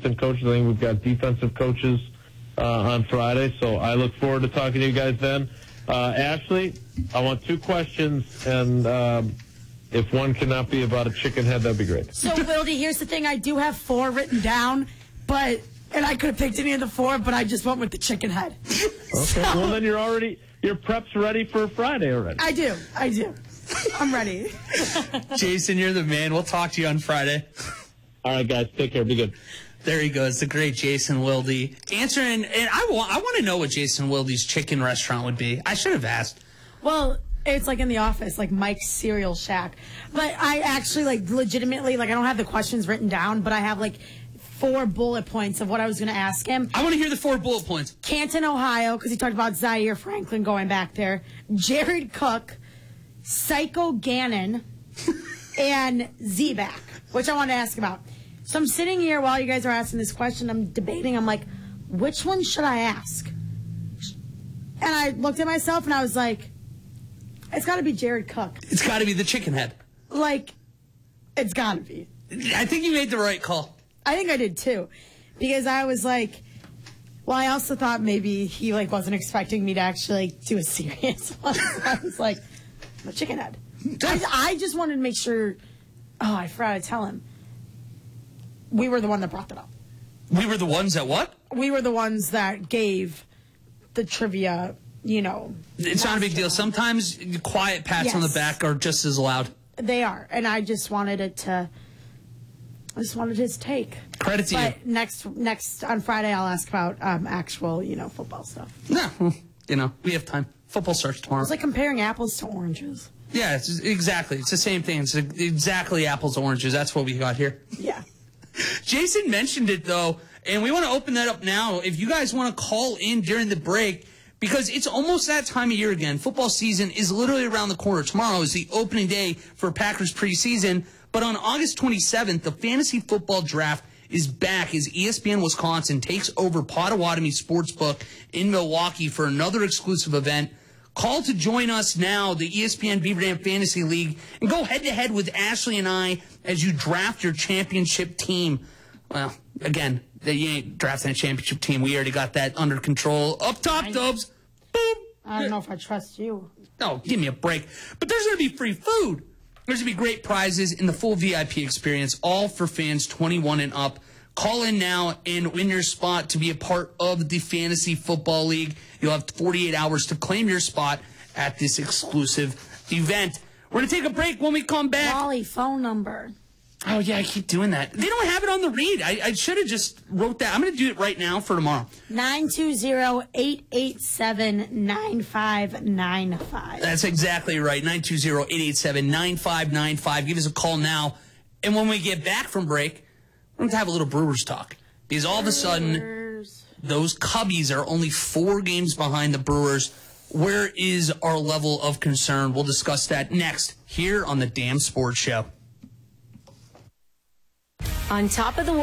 assistant coaches. I think we've got defensive coaches on Friday, so I look forward to talking to you guys then. Ashley, I want 2 questions, and if one cannot be about a chicken head, that'd be great. So, Wildy, here's the thing. I do have 4 written down, and I could have picked any of the 4, but I just went with the chicken head. Okay, well, then your prep's ready for Friday already. I do. I'm ready. Jason, you're the man. We'll talk to you on Friday. All right, guys, take care. Be good. There he goes, the great Jason Wilde. Answering, and I want to know what Jason Wilde's chicken restaurant would be. I should have asked. Well, it's like in the office, like Mike's Cereal Shack. But I actually, legitimately, I don't have the questions written down, but I have, 4 bullet points of what I was going to ask him. I want to hear the 4 bullet points. Canton, Ohio, because he talked about Zaire Franklin going back there. Jared Cook, Psycho Gannon, and Z-Back, which I want to ask about. So I'm sitting here while you guys are asking this question. I'm debating. I'm like, which one should I ask? And I looked at myself and I was like, it's got to be Jared Cook. It's got to be the chicken head. It's got to be. I think you made the right call. I think I did too. Because I was like, well, I also thought maybe he wasn't expecting me to actually do a serious one. So I was like, I'm a chicken head. I just wanted to make sure. Oh, I forgot to tell him. We were the one that brought that up. We were the ones that what? We were the ones that gave the trivia, It's not a big deal. Sometimes quiet pats on the back are just as loud. They are. And I just wanted his take. Credit to you. But next on Friday, I'll ask about actual, football stuff. No, we have time. Football starts tomorrow. It's like comparing apples to oranges. Yeah, exactly. It's the same thing. It's exactly apples to oranges. That's what we got here. Yeah. Jason mentioned it, though, and we want to open that up now. If you guys want to call in during the break, because it's almost that time of year again. Football season is literally around the corner. Tomorrow is the opening day for Packers preseason. But on August 27th, the fantasy football draft is back as ESPN Wisconsin takes over Potawatomi Sportsbook in Milwaukee for another exclusive event. Call to join us now, the ESPN Beaver Dam Fantasy League, and go head-to-head with Ashley and I as you draft your championship team. Well, again, you ain't drafting a championship team. We already got that under control. Up top, Dubs. Boom. I don't know if I trust you. Oh, give me a break. But there's going to be free food. There's going to be great prizes and the full VIP experience, all for fans 21 and up. Call in now and win your spot to be a part of the Fantasy Football League. You'll have 48 hours to claim your spot at this exclusive event. We're going to take a break. When we come back. Wally, phone number. Oh, yeah, I keep doing that. They don't have it on the read. I should have just wrote that. I'm going to do it right now for tomorrow. 920-887-9595. That's exactly right. 920-887-9595. Give us a call now. And when we get back from break, we're going to have a little Brewers talk. Because all of a sudden, those Cubbies are only 4 games behind the Brewers. Where is our level of concern? We'll discuss that next here on the Damn Sports Show. On top of the world.